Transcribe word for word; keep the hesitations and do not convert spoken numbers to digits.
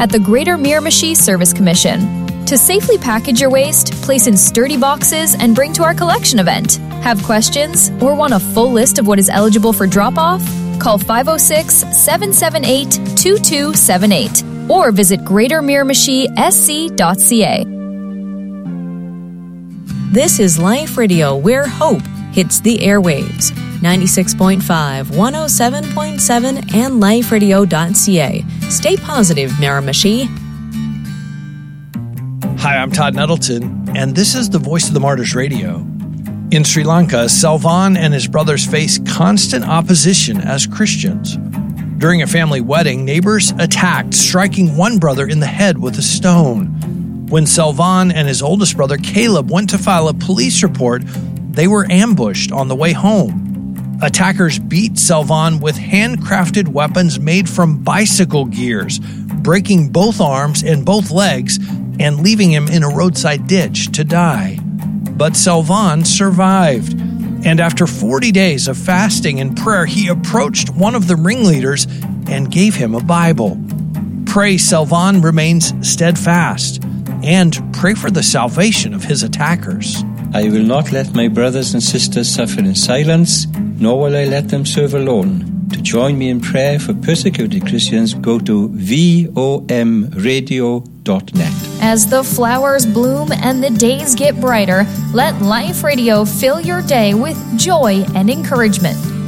at the Greater Miramichi Service Commission. To safely package your waste, place in sturdy boxes, and bring to our collection event. Have questions or want a full list of what is eligible for drop-off? Call five oh six, seven seven eight, two two seven eight or visit greater miramichi s c dot c a. This is Life Radio, where hope hits the airwaves. ninety-six point five, one oh seven point seven, and life radio dot c a. Stay positive, Miramichi. Hi, I'm Todd Nettleton, and this is the Voice of the Martyrs Radio. In Sri Lanka, Selvan and his brothers face constant opposition as Christians. During a family wedding, neighbors attacked, striking one brother in the head with a stone. When Selvan and his oldest brother Caleb went to file a police report, they were ambushed on the way home. Attackers beat Selvan with handcrafted weapons made from bicycle gears, breaking both arms and both legs and leaving him in a roadside ditch to die. But Selvan survived, and after forty days of fasting and prayer, he approached one of the ringleaders and gave him a Bible. Pray Selvan remains steadfast, and pray for the salvation of his attackers. I will not let my brothers and sisters suffer in silence, nor will I let them serve alone. To join me in prayer for persecuted Christians, go to v o m radio dot net. As the flowers bloom and the days get brighter, let Life Radio fill your day with joy and encouragement.